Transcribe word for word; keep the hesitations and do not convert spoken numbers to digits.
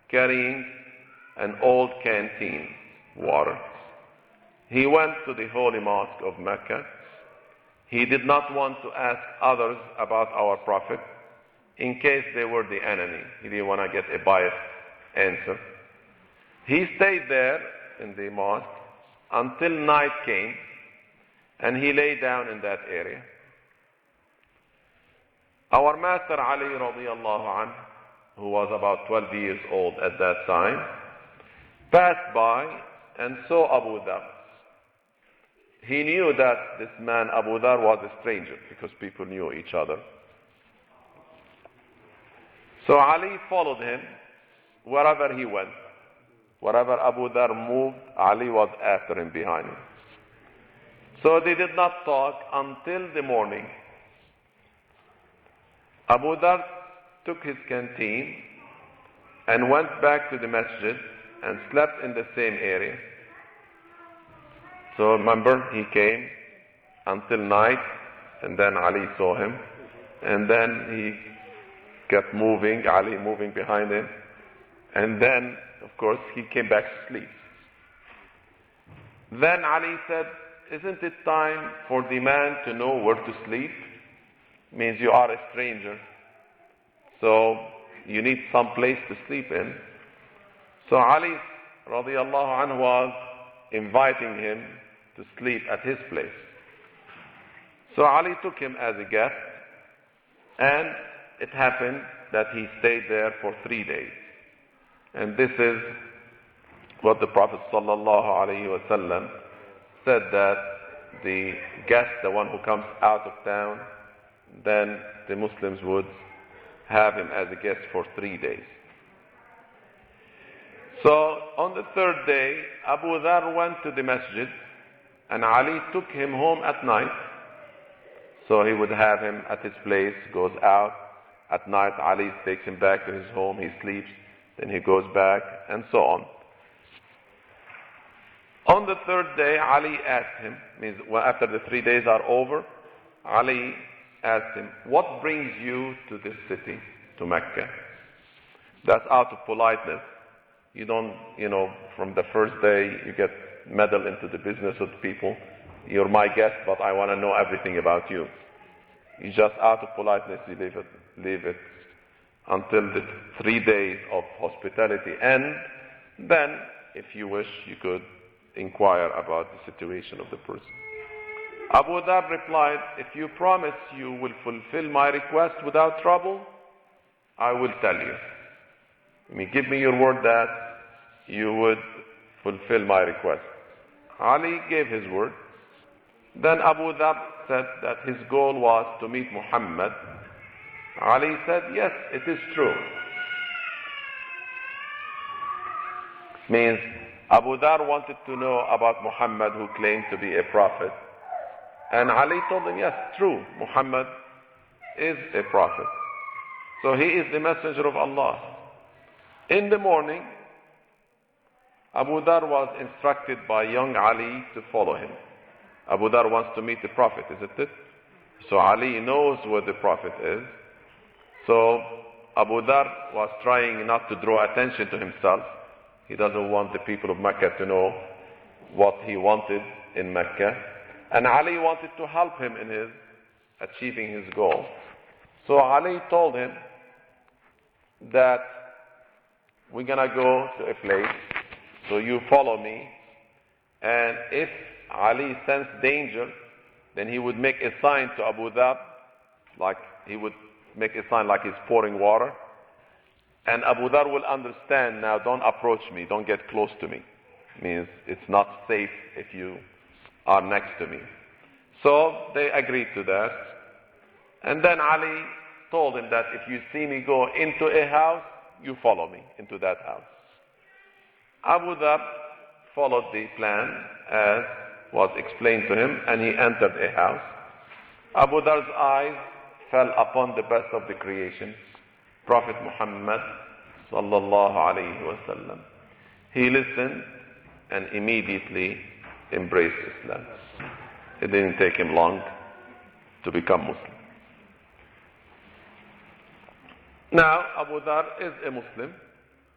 carrying an old canteen, water. He went to the holy mosque of Mecca. He did not want to ask others about our Prophet in case they were the enemy. He didn't want to get a biased answer. He stayed there in the mosque until night came, and he lay down in that area. Our master Ali radiallahu anhu, who was about twelve years old at that time, passed by and saw Abu Dhar. He knew that this man Abu Dhar was a stranger because people knew each other. So Ali followed him wherever he went. Wherever Abu Dhar moved, Ali was after him, behind him. So they did not talk until the morning. Abu Dhar took his canteen and went back to the masjid and slept in the same area. So remember, he came until night, and then Ali saw him, and then he kept moving, Ali moving behind him, and then, of course, he came back to sleep. Then Ali said, isn't it time for the man to know where to sleep? Means you are a stranger, so you need some place to sleep in. So Ali radiallahu anhu was inviting him to sleep at his place. So Ali took him as a guest, and it happened that he stayed there for three days. And this is what the Prophet sallallahu alaihi wasallam said, that the guest, the one who comes out of town, then the Muslims would have him as a guest for three days. So on the third day, Abu Dhar went to the masjid, and Ali took him home at night. So he would have him at his place, goes out. At night, Ali takes him back to his home, he sleeps, then he goes back, and so on. On the third day, Ali asked him, means well, after the three days are over, Ali asked him, what brings you to this city, to Mecca? That's out of politeness. You don't, you know, from the first day you get meddled into the business of people. You're my guest, but I want to know everything about you. You just out of politeness, you leave it, leave it until the three days of hospitality end. Then, if you wish, you could inquire about the situation of the person. Abu Dhar replied, if you promise you will fulfill my request without trouble, I will tell you. I mean, give me your word that you would fulfill my request. Ali gave his word. Then Abu Dhar said that his goal was to meet Muhammad. Ali said, yes, it is true. Means Abu Dhar wanted to know about Muhammad, who claimed to be a prophet. And Ali told him, yes, true, Muhammad is a prophet. So he is the messenger of Allah. In the morning, Abu Dhar was instructed by young Ali to follow him. Abu Dhar wants to meet the Prophet, isn't it? So Ali knows where the Prophet is. So Abu Dhar was trying not to draw attention to himself. He doesn't want the people of Mecca to know what he wanted in Mecca. And Ali wanted to help him in his achieving his goal. So Ali told him that we're going to go to a place, so you follow me, and if Ali sensed danger, then he would make a sign to Abu Dhar, like he would make a sign like he's pouring water, and Abu Dhar will understand, now don't approach me, don't get close to me. Means it's not safe if you are next to me. So they agreed to that. And then Ali told him that if you see me go into a house, you follow me into that house. Abu Dhar followed the plan as was explained to him, and he entered a house. Abu Dhar's eyes fell upon the best of the creation, Prophet Muhammad sallallahu alayhi wasallam. He listened and immediately embraced Islam. It didn't take him long to become Muslim. Now, Abu Dhar is a Muslim.